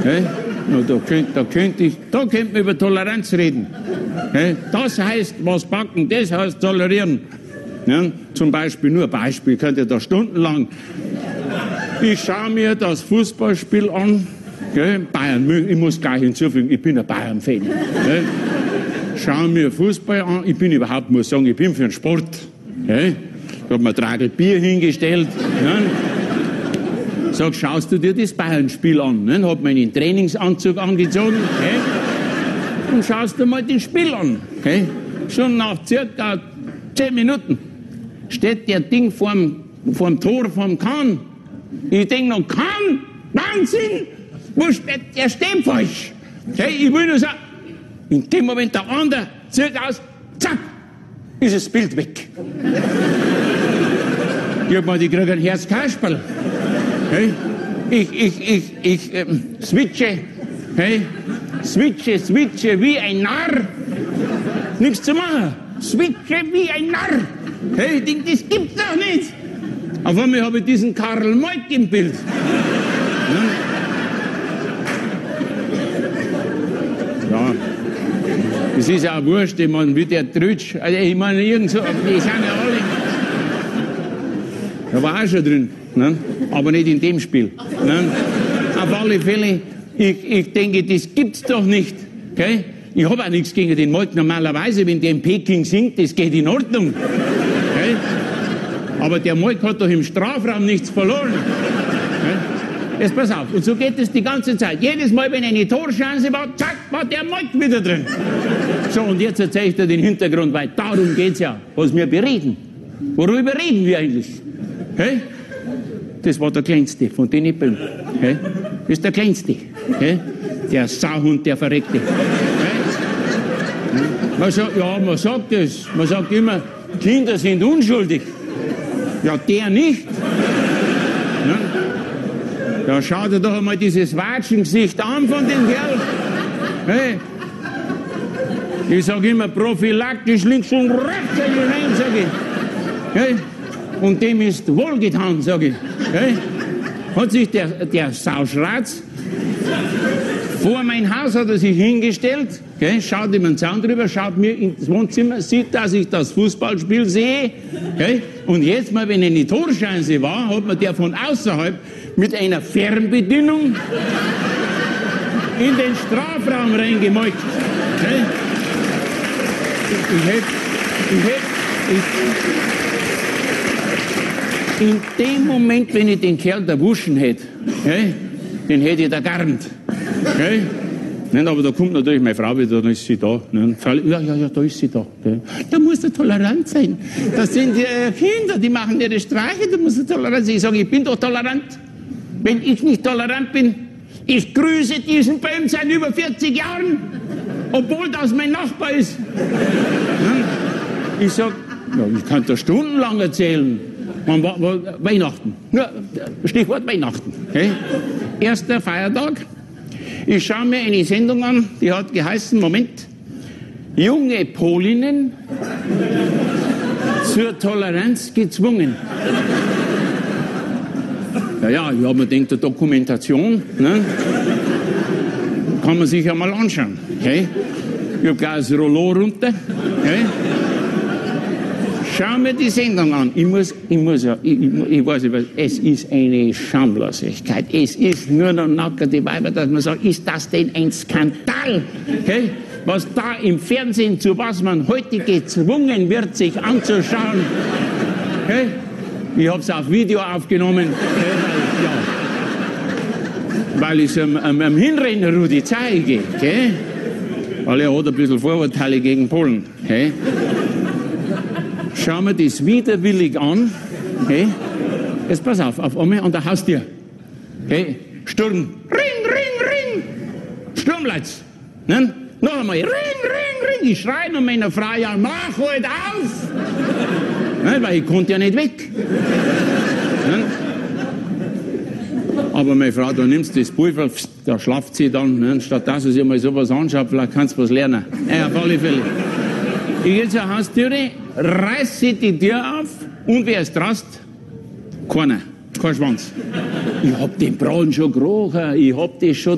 Da könnte man über Toleranz reden. Das heißt, was backen, das heißt tolerieren. Ja, zum Beispiel, nur ein Beispiel, könnt ihr da stundenlang. Ich schaue mir das Fußballspiel an. Bayern, ich muss gleich hinzufügen, ich bin ein Bayern-Fan. Schaue mir Fußball an, ich bin überhaupt, muss sagen, ich bin für den Sport. Ich habe mir Tragel Bier hingestellt. Sag, schaust du dir das Bayern-Spiel an? Hab meinen Trainingsanzug angezogen und schaust dir mal das Spiel an. Schon nach circa 10 Minuten steht der Ding vorm Tor vom Kahn. Ich denke noch, Kahn, Wahnsinn, wo steht, der steht falsch. Ich will nur sagen, in dem Moment der andere zieht aus, zack, ist das Bild weg. Ich hab mal, die kriegen ein Herzkasperl. Ich switche wie ein Narr. Nichts zu machen. Switche wie ein Narr. Ich denke, das gibt's doch nicht. Auf einmal habe ich diesen Karl Moik im Bild. Ja. Das ist ja auch wurscht, ich meine, wie der Trütsch. Also ich meine, irgend so, die sind ja alle. Da war auch schon drin. Ne? Aber nicht in dem Spiel. Ne? Auf alle Fälle, ich denke, das gibt's doch nicht. Okay? Ich habe auch nichts gegen den Moik. Normalerweise, wenn der in Peking singt, das geht in Ordnung. Okay? Aber der Moik hat doch im Strafraum nichts verloren. Okay? Jetzt pass auf, und so geht es die ganze Zeit. Jedes Mal, wenn eine Torchance war, zack, war der Moik wieder drin. So, und jetzt erzähle ich dir den Hintergrund, weil darum geht's ja, was wir bereden. Worüber reden wir eigentlich? Okay? Das war der Kleinste von den Nippeln. Das ist der Kleinste. Der Sauhund, der Verreckte. Man sagt das. Man sagt immer, Kinder sind unschuldig. Ja, der nicht. Ja, schau dir doch einmal dieses Watschengesicht an von dem Kerl. Ich sage immer, prophylaktisch links und rechts hinein, sage ich. Und dem ist wohlgetan, sage ich. Hat sich der Sauschratz vor mein Haus hat er sich hingestellt, schaut über den Zaun drüber, schaut mir ins Wohnzimmer, sieht, dass ich das Fußballspiel sehe. Und jetzt mal, wenn eine Torchance war, hat man der von außerhalb mit einer Fernbedienung in den Strafraum reingemolkt. In dem Moment, wenn ich den Kerl erwuschen hätte, den hätte ich ergarnt. Aber da kommt natürlich meine Frau wieder, dann ist sie da. Ja, da ist sie da. Da muss er tolerant sein. Das sind Kinder, die machen ihre Streiche, da muss er tolerant sein. Ich sage, ich bin doch tolerant. Wenn ich nicht tolerant bin, ich grüße diesen Baum seit über 40 Jahren, obwohl das mein Nachbar ist. Ich sage, ja, ich kann da stundenlang erzählen. Weihnachten. Nur Stichwort Weihnachten. Erster Feiertag. Ich schaue mir eine Sendung an, die hat geheißen, Moment, junge Polinnen zur Toleranz gezwungen. Ja, ich habe mir gedacht, eine Dokumentation, ne? Kann man sich ja mal anschauen. Ich habe gleich das Rollo runter. Schau mir die Sendung an. Ich weiß nicht, es ist eine Schamlosigkeit. Es ist nur noch nackerte Weiber, dass man sagt, ist das denn ein Skandal? Was da im Fernsehen, zu was man heute gezwungen wird, sich anzuschauen. Ich habe es auf Video aufgenommen, weil ich es am Hinrenner Rudi zeige. Weil er hat ein bisschen Vorurteile gegen Polen. Schauen wir das widerwillig an. Jetzt pass auf einmal an der Haustür. Sturm. Ring, ring, ring. Sturmleitz. Ne? Noch einmal. Ring, ring, ring. Ich schreie und meiner Frau, ja, mach halt auf. Ne? Weil ich konnte ja nicht weg. Ne? Aber meine Frau, da nimmst du das Pulver, da schlaft sie dann. Ne? Statt dass sie sich mal sowas anschaut, vielleicht kannst du was lernen. Auf alle Fälle. Ich gehe zur Haustüre, reiße die Tür auf und wer ist drast? Keiner. Kein Schwanz. Ich hab den Braun schon gerochen, ich hab das schon